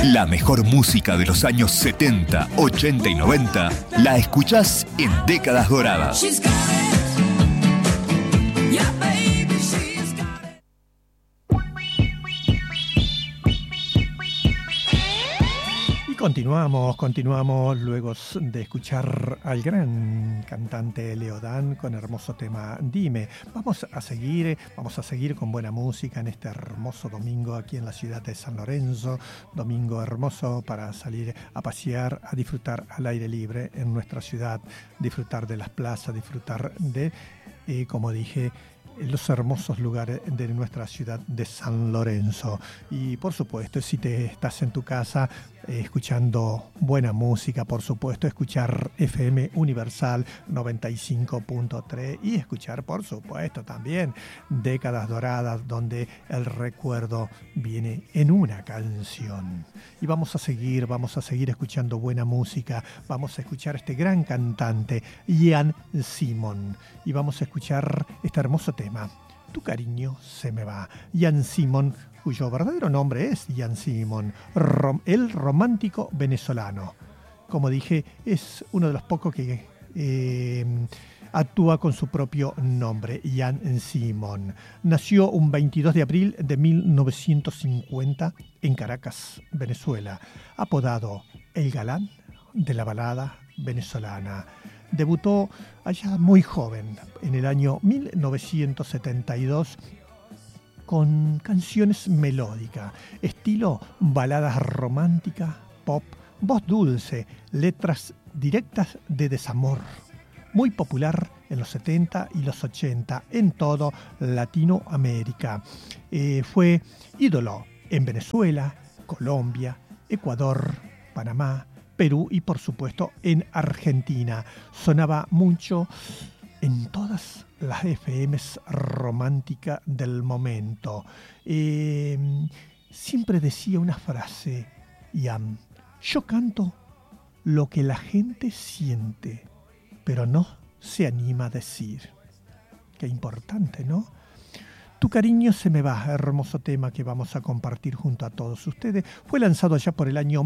La mejor música de los años 70, 80 y 90 la escuchás en Décadas Doradas. Continuamos luego de escuchar al gran cantante Leodán con hermoso tema Dime. Vamos a seguir con buena música en este hermoso domingo aquí en la ciudad de San Lorenzo. Domingo hermoso para salir a pasear, a disfrutar al aire libre en nuestra ciudad, disfrutar de las plazas, disfrutar de, como dije, los hermosos lugares de nuestra ciudad de San Lorenzo. Y por supuesto, si te estás en tu casa escuchando buena música, por supuesto, escuchar FM Universal 95.3 y escuchar, por supuesto, también Décadas Doradas, donde el recuerdo viene en una canción. Y vamos a seguir escuchando buena música. Vamos a escuchar a este gran cantante, Jan Simon, y vamos a escuchar este hermoso tema, Tu cariño se me va. Jan Simon, cuyo verdadero nombre es Jan Simon, el romántico venezolano. Como dije, es uno de los pocos que actúa con su propio nombre, Jan Simon. Nació un 22 de abril de 1950 en Caracas, Venezuela, apodado El Galán de la balada venezolana. Debutó allá muy joven, en el año 1972, con canciones melódicas, estilo baladas románticas, pop, voz dulce, letras directas de desamor. Muy popular en los 70 y los 80 en todo Latinoamérica. Fue ídolo en Venezuela, Colombia, Ecuador, Panamá, Perú y por supuesto en Argentina. Sonaba mucho en todas las FMs románticas del momento. Siempre decía una frase, Ian: yo canto lo que la gente siente, pero no se anima a decir. Qué importante, ¿no? Tu cariño se me va, hermoso tema que vamos a compartir junto a todos ustedes. Fue lanzado allá por el año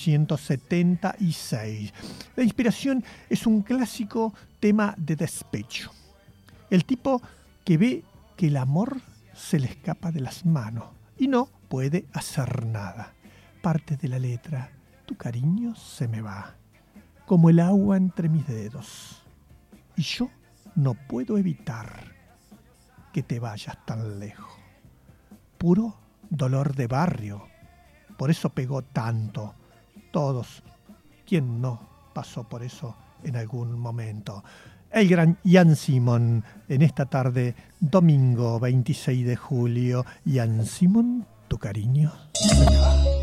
1976. La inspiración es un clásico tema de despecho. El tipo que ve que el amor se le escapa de las manos y no puede hacer nada. Parte de la letra: tu cariño se me va, como el agua entre mis dedos, y yo no puedo evitar que te vayas tan lejos. Puro dolor de barrio, por eso pegó tanto. Todos, ¿quién no pasó por eso en algún momento? El gran Jan Simon, en esta tarde, domingo 26 de julio. Jan Simon, tu cariño se me va.